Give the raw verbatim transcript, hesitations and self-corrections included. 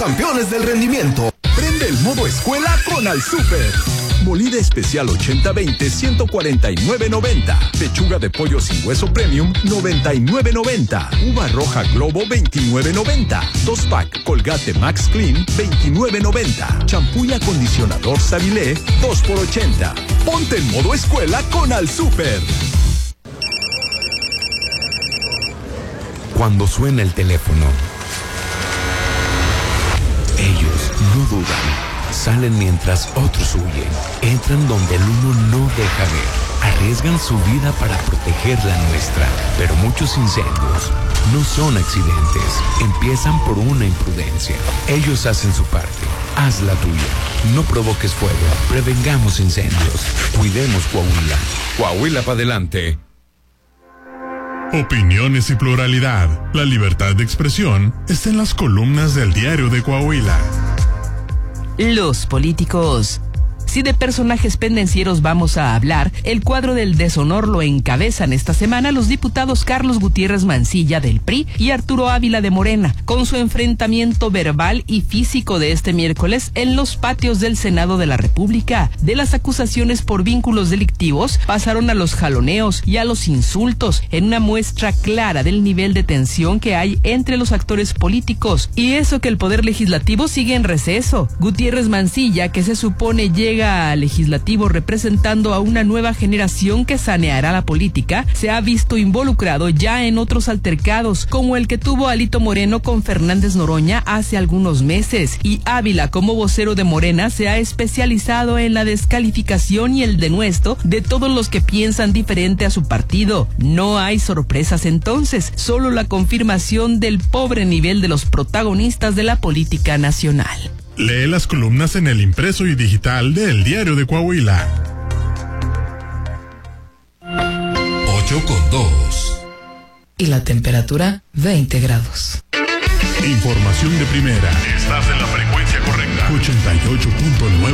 Campeones del rendimiento. Prende el modo escuela con Al Super. Molida especial ochenta veinte, ciento cuarenta y nueve noventa. Pechuga de pollo sin hueso premium, noventa y nueve noventa. Uva roja Globo, veintinueve noventa. Dos pack Colgate Max Clean, veintinueve noventa. Champú y acondicionador Savilé, dos por ochenta. Ponte en modo escuela con Al Super. Cuando suena el teléfono, ellos no dudan. Salen mientras otros huyen. Entran donde el uno no deja ver. Arriesgan su vida para proteger la nuestra. Pero muchos incendios no son accidentes. Empiezan por una imprudencia. Ellos hacen su parte. Haz la tuya. No provoques fuego. Prevengamos incendios. Cuidemos Coahuila. Coahuila para adelante. Opiniones y pluralidad. La libertad de expresión está en las columnas del Diario de Coahuila. Los políticos. Si de personajes pendencieros vamos a hablar, el cuadro del deshonor lo encabezan esta semana los diputados Carlos Gutiérrez Mancilla del P R I y Arturo Ávila de Morena, con su enfrentamiento verbal y físico de este miércoles en los patios del Senado de la República. De las acusaciones por vínculos delictivos pasaron a los jaloneos y a los insultos, en una muestra clara del nivel de tensión que hay entre los actores políticos. Y eso que el Poder Legislativo sigue en receso. Gutiérrez Mancilla, que se supone llega al legislativo representando a una nueva generación que saneará la política, se ha visto involucrado ya en otros altercados, como el que tuvo Alito Moreno con Fernández Noroña hace algunos meses, y Ávila, como vocero de Morena, se ha especializado en la descalificación y el denuesto de todos los que piensan diferente a su partido. No hay sorpresas entonces, solo la confirmación del pobre nivel de los protagonistas de la política nacional. Lee las columnas en el impreso y digital de El Diario de Coahuila. ocho con dos. Y la temperatura, veinte grados. Información de primera. Estás en la frecuencia correcta. ochenta y ocho punto nueve.